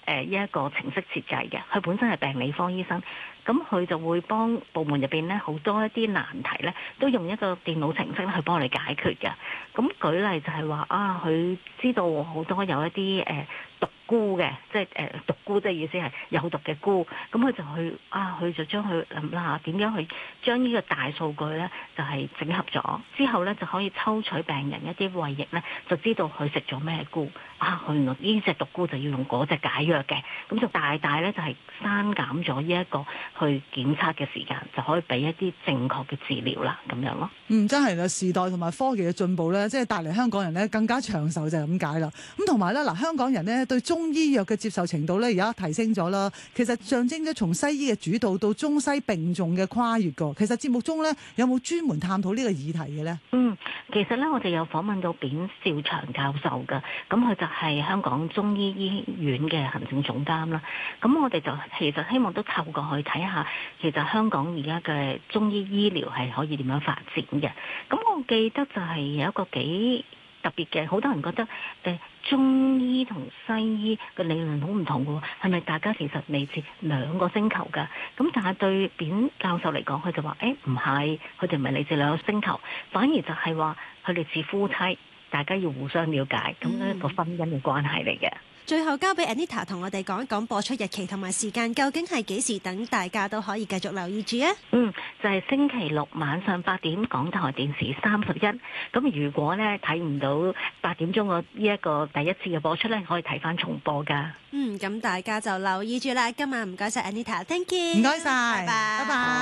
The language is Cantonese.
呢一個程式設計嘅，佢本身係病理科醫生。咁佢就會幫部門入邊咧好多一啲難題咧，都用一個電腦程式咧去幫你解決嘅。咁舉例就係話佢知道好多有一啲毒菇嘅，即係毒菇，即係意思係有毒嘅菇。咁佢就佢就將佢諗下點樣去將呢個大數據咧，就係整合咗之後咧，就可以抽取病人一啲胃液咧，就知道佢食咗咩菇。佢原來呢隻毒菇就要用嗰隻解藥嘅，咁就大大咧就係刪減咗呢一個去檢測嘅時間，就可以俾一啲正確嘅治療啦，咁樣咯。 真係啦，時代同埋科技嘅進步咧，即係帶嚟香港人咧更加長壽就係咁解啦。咁同埋咧嗱，香港人咧對中醫藥嘅接受程度咧而家提升咗啦。其實象徵咗從西醫嘅主導到中西並重嘅跨越㗎。其實節目中咧有冇專門探討呢個議題嘅咧？ 其實咧我哋有訪問到扁兆祥教授㗎，咁佢就係香港中醫醫院嘅行政總監啦。咁我哋就其實希望都透過去睇下，其實香港而家嘅中醫醫療係可以點樣發展嘅。咁我記得就係有一個幾特別嘅，好多人覺得中醫同西醫嘅理論好唔同嘅喎，係咪大家其實嚟自兩個星球㗎？咁但係對扁教授嚟講，佢就話唔係，佢哋唔係嚟自兩個星球，反而就係話佢哋似夫妻，大家要互相了解，咁樣一個婚姻嘅關係嚟嘅。 最後交俾 Anita 同我哋講一講播出日期同埋時間，究竟係幾時？等大家都可以繼續留意住啊！ 就係星期六晚上8點，港台電視31。咁如果咧睇唔到8點鐘呢一個第一次嘅播出咧，可以睇翻重播噶。 咁大家就留意住啦。今晚唔該晒 Anita，Thank you， 唔該晒， 拜拜。